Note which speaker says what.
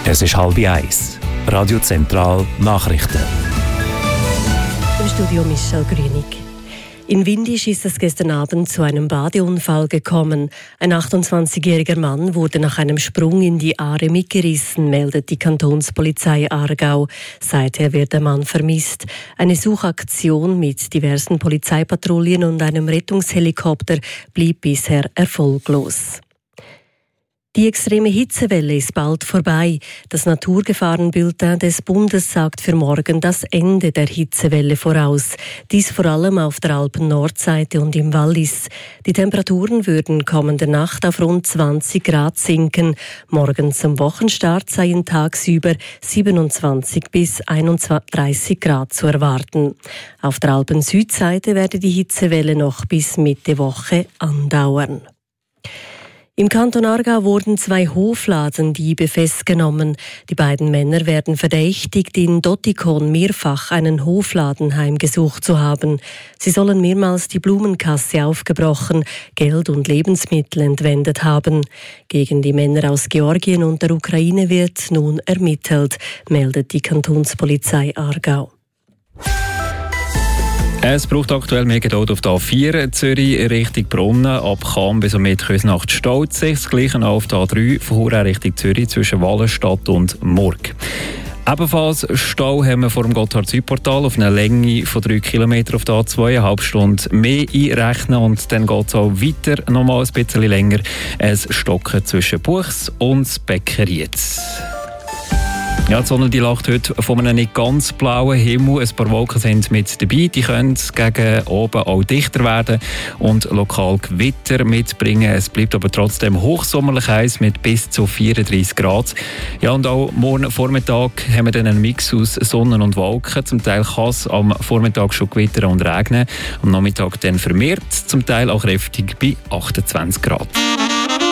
Speaker 1: Es ist 12:30. Radio Zentral Nachrichten.
Speaker 2: Im Studio Michel Grünig. In Windisch ist es gestern Abend zu einem Badeunfall gekommen. Ein 28-jähriger Mann wurde nach einem Sprung in die Aare mitgerissen, meldet die Kantonspolizei Aargau. Seither wird der Mann vermisst. Eine Suchaktion mit diversen Polizeipatrouillen und einem Rettungshelikopter blieb bisher erfolglos. Die extreme Hitzewelle ist bald vorbei. Das Naturgefahrenbulletin des Bundes sagt für morgen das Ende der Hitzewelle voraus. Dies vor allem auf der Alpen-Nordseite und im Wallis. Die Temperaturen würden kommende Nacht auf rund 20 Grad sinken. Morgen zum Wochenstart seien tagsüber 27 bis 31 Grad zu erwarten. Auf der Alpen-Südseite werde die Hitzewelle noch bis Mitte Woche andauern. Im Kanton Aargau wurden 2 Hofladendiebe festgenommen. Die beiden Männer werden verdächtigt, in Dottikon mehrfach einen Hofladen heimgesucht zu haben. Sie sollen mehrmals die Blumenkasse aufgebrochen, Geld und Lebensmittel entwendet haben. Gegen die Männer aus Georgien und der Ukraine wird nun ermittelt, meldet die Kantonspolizei Aargau.
Speaker 3: Es braucht aktuell mehr Geduld auf der A4 Zürich Richtung Brunnen, ab Cham bis mit Küsnacht-Stolzig. Das Gleiche auf der A3 von Chur Richtung Zürich zwischen Wallenstadt und Murg. Ebenfalls Stau haben wir vor dem Gotthard-Südportal auf einer Länge von 3 Kilometern auf der A2, eine halbe Stunde mehr einrechnen und dann geht es auch weiter, nochmal ein bisschen länger. Es stocken zwischen Buchs und Beckerietz. Ja, die Sonne die lacht heute von einem nicht ganz blauen Himmel. Ein paar Wolken sind mit dabei. Die können gegen oben auch dichter werden und lokal Gewitter mitbringen. Es bleibt aber trotzdem hochsommerlich heiß mit bis zu 34 Grad. Ja, und auch morgen Vormittag haben wir dann einen Mix aus Sonne und Wolken. Zum Teil kann es am Vormittag schon gewittern und regnen. Am Nachmittag dann vermehrt, zum Teil auch kräftig bei 28 Grad.